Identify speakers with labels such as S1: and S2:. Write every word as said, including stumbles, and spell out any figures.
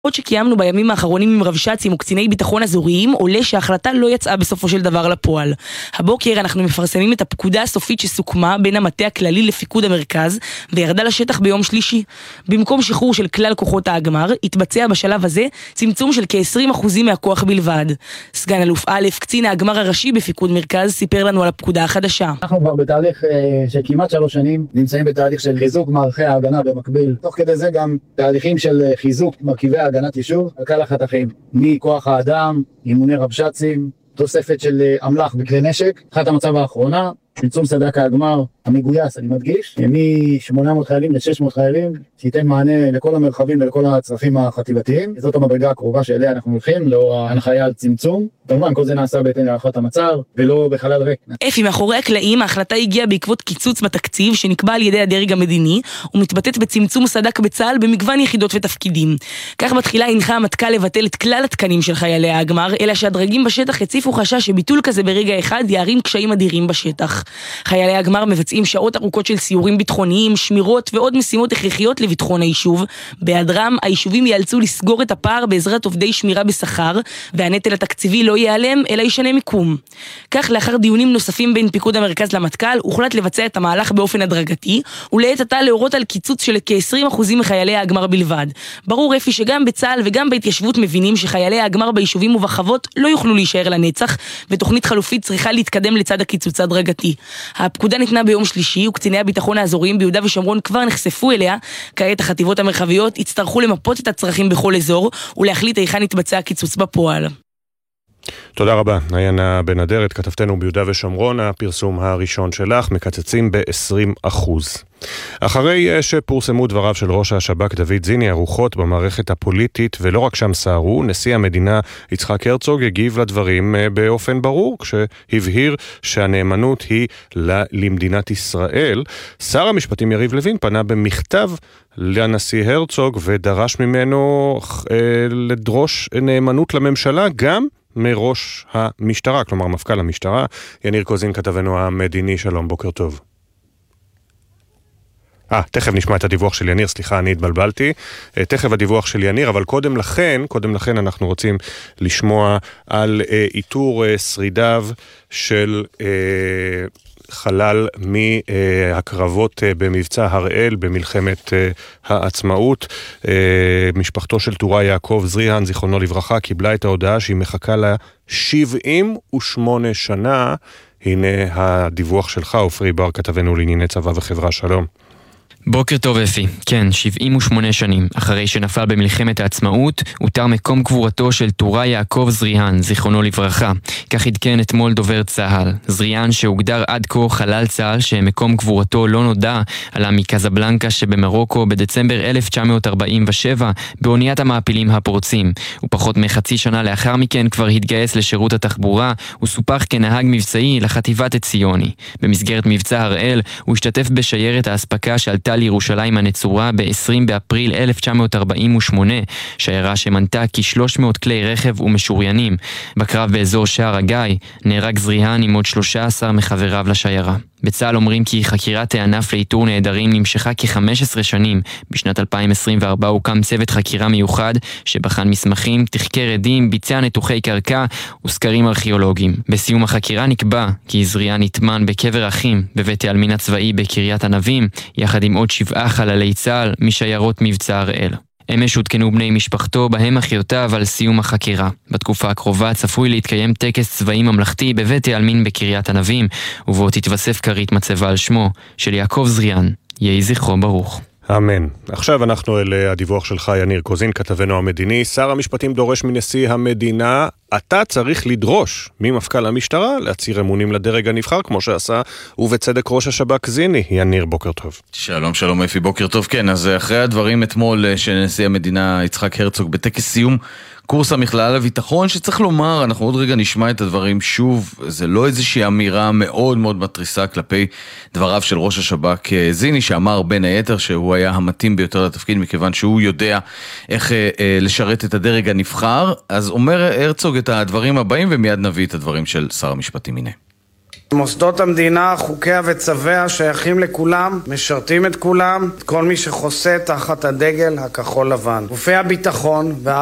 S1: עוד שקיימנו בימים האחרונים עם רבש"צים וקציני ביטחון אזוריים, עולה שההחלטה לא יצאה בסופו של דבר לפועל. הבוקר אנחנו מפרסמים את הפקודה הסופית שסוכמה בין המטה הכללי לפיקוד המרכז, וירדה לשטח ביום שלישי. במקום שחרור של כלל כוחות האגמ"ר, התבצע בשלב הזה צמצום של כ-עשרים אחוז מהכוח בלבד. סגן אלוף א', קצין האגמ"ר הראשי בפיקוד מרכז, סיפר לנו על הפקודה החדשה.
S2: אנחנו כבר בתהליך של כמעט שלוש שנים, נמצאים בתהליך של חיזוק מערכי ההגנה במקביל. תוך כדי זה גם תהליכים של חיזוק מרכיבי הגנת יישוב על כלל החתכים, מכוח האדם, אימוני רבש"צים, תוספת של אמל"ח וכלי נשק. אחת המצב האחרונה, צמצום סד"כ האגמ"ר המגויס, אני מדגיש, מ-שמונה מאות חיילים ל-שש מאות חיילים, שייתן מענה לכל המרחבים ולכל הצרכים החטיבתיים. זאת המדרגה הקרובה שאליה אנחנו הולכים, לאור ההנחיה על צמצום. כמובן, כל זה נעשה בהתאם להערכת המצב, ולא בחלל ריק.
S1: אפי, מאחורי הקלעים, ההחלטה הגיעה בעקבות קיצוץ בתקציב שנקבע על ידי הדרג המדיני, ומתבטאת בצמצום סד"כ בצה"ל במגוון יחידות ותפקידים. כך בתחילה הנחה המטכ"ל לבטל את כלל התקנים של חיילי האגמ"ר, אלא שהדרגים בשטח הציפו חשש שביטול כזה ברגע אחד יערים קשיים אדירים בשטח. חיילי האגמ"ר מבצעים שעות ארוכות של סיורים ביטחוניים, שמירות ועוד משימות הכרחיות לביטחון היישוב. בהיעדרם, היישובים ייאלצו לסגור את הפער בעזרת עובדי שמירה בשכר, והנטל התקציבי לא ייעלם, אלא ישנה מיקום. כך, לאחר דיונים נוספים בין פיקוד המרכז למטכ"ל, הוחלט לבצע את המהלך באופן הדרגתי, ולעת עתה להורות על קיצוץ של כ-עשרים אחוז מחיילי האגמ"ר בלבד. ברור אפי שגם בצה"ל וגם בהתיישבות מבינים שחיילי האגמ"ר ביישובים ובחוות לא יוכלו להישאר לנצח, ותוכנית חלופית צריכה להתקדם לצד הקיצוץ הדרגתי. הפקודה ניתנה ביום שלישי, וקציני הביטחון האזוריים ביהודה ושומרון כבר נחשפו אליה. כעת החטיבות המרחביות יצטרכו למפות את הצרכים בכל אזור, ולהחליט היכן יתבצע הקיצוץ בפועל.
S3: תודה רבה, עיינה בן אדרת, כתבתנו ביהודה ושומרון. הפרסום הראשון שלך, מקצצים ב-עשרים אחוז. אחרי שפורסמו דבריו של ראש השב"כ דוד זיני, הרוחות במערכת הפוליטית ולא רק שם סערו, נשיא המדינה יצחק הרצוג הגיב לדברים באופן ברור, כשהבהיר שהנאמנות היא למדינת ישראל. שר המשפטים יריב לוין פנה במכתב לנשיא הרצוג ודרש ממנו לדרוש נאמנות לממשלה גם מראש המשטרה, כלומר מפכ"ל המשטרה. יניר קוזין, כתבנו המדיני, שלום, בוקר טוב. אה, תכף נשמע את הדיווח של יניר, סליחה, אני התבלבלתי. תכף הדיווח של יניר, אבל קודם לכן, קודם לכן אנחנו רוצים לשמוע על אה, איתור אה, שרידיו של אה, חלל מהקרבות אה, במבצע הראל במלחמת אה, העצמאות. אה, משפחתו של תורה יעקב זריהן, זיכרונו לברכה, קיבלה את ההודעה שהיא מחכה לה שבעים ושמונה שנה. הנה הדיווח שלך, אופרי בר, כתבנו לענייני צבא וחברה, שלום.
S4: בוקר טוב אפי. כן, שבעים ושמונה שנים אחרי שנפל במלחמת העצמאות, הותר מקום קבורתו של תורה יעקב זריהן, זיכרונו לברכה. כך עדכן אתמול דובר צה"ל. זריהן, שהוגדר עד כה חלל צה"ל שמקום קבורתו לא נודע, עלה מקזבלנקה שבמרוקו בדצמבר אלף תשע מאות ארבעים ושבע באוניית המעפילים הפורצים. ופחות מחצי שנה לאחר מכן כבר התגייס לשירות התחבורה וסופח כנהג מבצעי לחטיבת עציוני. במסגרת מבצע הראל הוא השתתף בשיירת האספקה שעלתה לירושלים הנצורה ב-עשרים באפריל אלף תשע מאות ארבעים ושמונה, שיירה שמנתה כ-שלוש מאות כלי רכב ומשוריינים. בקרב באזור שער הגיא נהרג זריהן עם עוד שלושה עשר מחבריו לשיירה. בצה"ל אומרים כי חקירת הענף לאיתור נעדרים נמשכה כ-חמש עשרה שנים. בשנת אלפיים עשרים וארבע הוקם צוות חקירה מיוחד שבחן מסמכים, תחקר עדים, ביצע ניתוחי קרקע וסקרים ארכיאולוגיים. בסיום החקירה נקבע כי זריהן נטמן בקבר אחים בבית העלמין הצבאי בקריית ענבים, יחד עם עוד שבעה חללי צה"ל משיירות מבצע הראל. אמש הותקנו בני משפחתו בהם אחיותיו על סיום החקירה. בתקופה הקרובה צפוי להתקיים טקס צבאי ממלכתי בבית העלמין בקריית ענבים, ובו תתווסף כרית מצבה על שמו של יעקב זריהן. יהי זכרו ברוך.
S3: אמן. עכשיו אנחנו אל הדיווח שלך, יניר קוזין, כתבנו המדיני. שר המשפטים דורש מנשיא המדינה, אתה צריך לדרוש ממפכ"ל המשטרה להצהיר אמונים לדרג הנבחר, כמו שעשה ובצדק ראש השב"כ זיני. יניר, בוקר טוב.
S5: שלום, שלום אפי, בוקר טוב. כן, אז אחרי הדברים אתמול של נשיא המדינה יצחק הרצוג בטקס סיום קורס המכללה לביטחון, שצריך לומר, אנחנו עוד רגע נשמע את הדברים שוב, זה לא איזושהי אמירה מאוד מאוד מטריסה כלפי דבריו של ראש השב"כ זיני, שאמר בין היתר שהוא היה המתאים ביותר לתפקיד, מכיוון שהוא יודע איך אה, אה, לשרת את הדרג הנבחר. אז אומר הרצוג את הדברים הבאים, ומיד נביא את הדברים של שר המשפטים. הנה.
S6: מוסדות המדינה, חוקיה וצוויה שייכים לכולם, משרתים את כולם, את כל מי שחוסה תחת הדגל הכחול לבן. גופי הביטחון